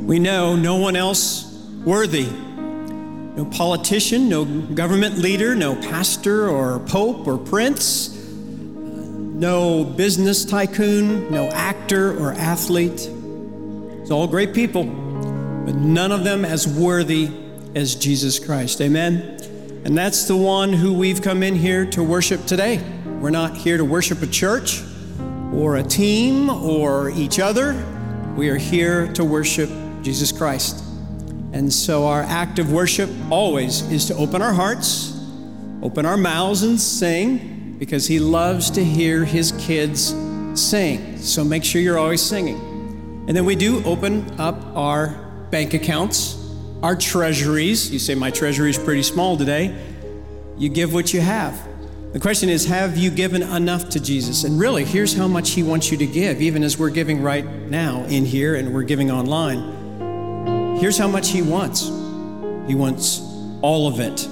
We know no one else worthy. No politician, no government leader, no pastor or pope or prince, no business tycoon, no actor or athlete. It's all great people, but none of them as worthy as Jesus Christ. Amen? And that's the one who we've come in here to worship today. We're not here to worship a church or a team or each other. We are here to worship Jesus Christ. And so our act of worship always is to open our hearts, open our mouths and sing, because he loves to hear his kids sing. So make sure you're always singing. And then we do open up our bank accounts, our treasuries. You say, my treasury is pretty small today. You give what you have. The question is, have you given enough to Jesus? And really, here's how much he wants you to give, even as we're giving right now in here and we're giving online. Here's how much he wants. He wants all of it.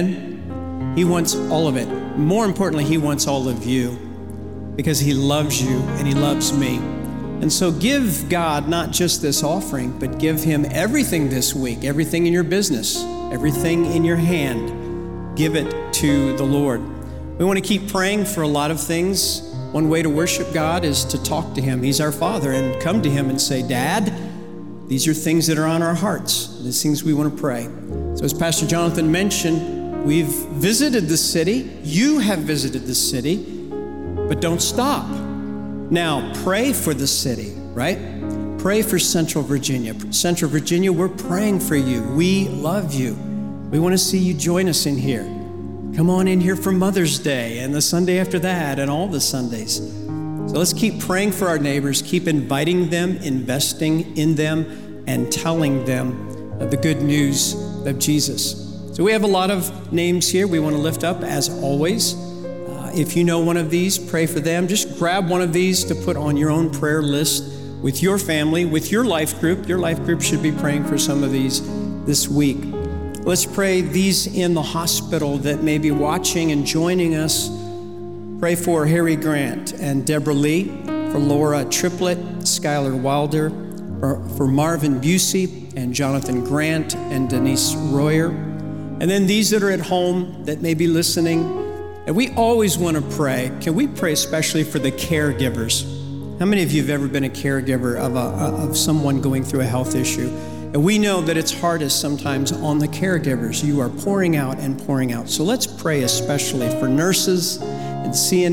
Amen? He wants all of it. More importantly, he wants all of you, because he loves you and he loves me. And so give God not just this offering, but give him everything this week, everything in your business, everything in your hand. Give it to the Lord. We want to keep praying for a lot of things. One way to worship God is to talk to him. He's our Father, and come to him and say, Dad, these are things that are on our hearts. These things we want to pray. So as Pastor Jonathan mentioned, we've visited the city. You have visited the city, but don't stop. Now, pray for the city, right? Pray for Central Virginia. Central Virginia, we're praying for you. We love you. We want to see you join us in here. Come on in here for Mother's Day and the Sunday after that and all the Sundays. So let's keep praying for our neighbors, keep inviting them, investing in them, and telling them of the good news of Jesus. So we have a lot of names here we want to lift up as always. If you know one of these, pray for them. Just grab one of these to put on your own prayer list with your family, with your life group. Your life group should be praying for some of these this week. Let's pray these in the hospital that may be watching and joining us. Pray for Harry Grant and Deborah Lee, for Laura Triplett, Skylar Wilder, for Marvin Busey and Jonathan Grant and Denise Royer. And then these that are at home that may be listening. And we always want to pray. Can we pray especially for the caregivers? How many of you have ever been a caregiver of someone going through a health issue? And we know that it's hardest sometimes on the caregivers. You are pouring out and pouring out. So let's pray especially for nurses and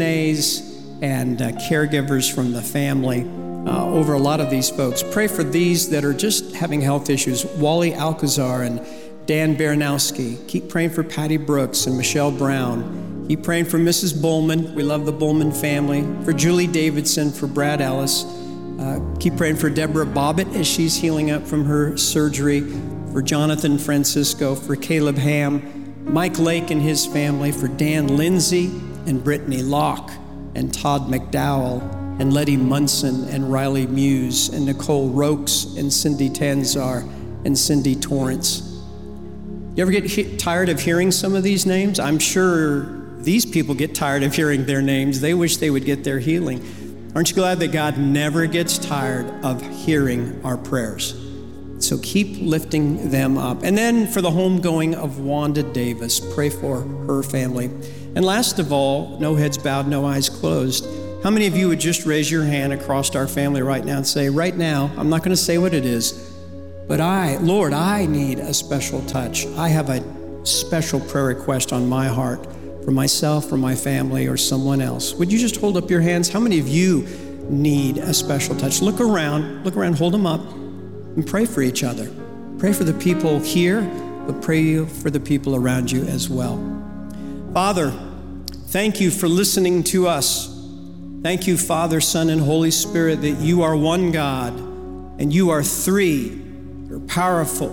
CNAs and caregivers from the family over a lot of these folks. Pray for these that are just having health issues. Wally Alcazar and Dan Baranowski. Keep praying for Patty Brooks and Michelle Brown. Keep praying for Mrs. Bowman. We love the Bowman family. For Julie Davidson, for Brad Ellis. Keep praying for Deborah Bobbitt as she's healing up from her surgery. For Jonathan Francisco, for Caleb Ham, Mike Lake and his family, for Dan Lindsay and Brittany Locke and Todd McDowell and Letty Munson and Riley Muse and Nicole Rokes and Cindy Tanzar and Cindy Torrance. You ever get tired of hearing some of these names? I'm sure these people get tired of hearing their names. They wish they would get their healing. Aren't you glad that God never gets tired of hearing our prayers? So keep lifting them up. And then for the homegoing of Wanda Davis, pray for her family. And last of all, no heads bowed, no eyes closed. How many of you would just raise your hand across our family right now and say, right now, I'm not going to say what it is, but Lord, I need a special touch. I have a special prayer request on my heart for myself, for my family, or someone else. Would you just hold up your hands? How many of you need a special touch? Look around, hold them up, and pray for each other. Pray for the people here, but pray for the people around you as well. Father, thank you for listening to us. Thank you, Father, Son, and Holy Spirit, that you are one God, and you are three. You're powerful,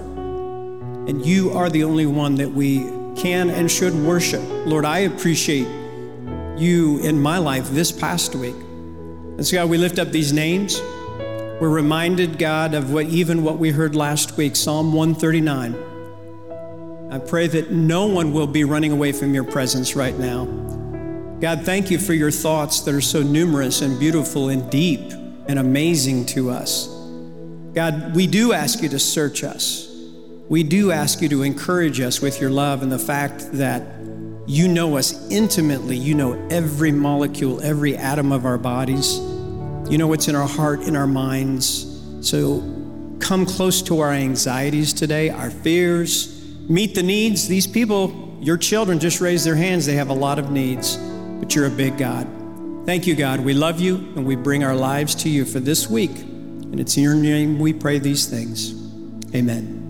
and you are the only one that we can and should worship. Lord, I appreciate you in my life this past week. And so, God, we lift up these names. We're reminded, God, of what we heard last week, Psalm 139. I pray that no one will be running away from your presence right now. God, thank you for your thoughts that are so numerous and beautiful and deep and amazing to us. God, we do ask you to search us. We do ask you to encourage us with your love and the fact that you know us intimately. You know every molecule, every atom of our bodies. You know what's in our heart, in our minds. So come close to our anxieties today, our fears. Meet the needs. These people, your children, just raised their hands. They have a lot of needs, but you're a big God. Thank you, God. We love you, and we bring our lives to you for this week. And it's in your name we pray these things. Amen.